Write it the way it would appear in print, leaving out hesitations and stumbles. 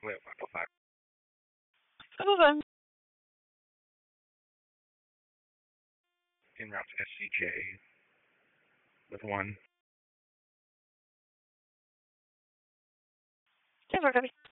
Wait, 505. Over. En route to SCJ with 1. Denver, copy.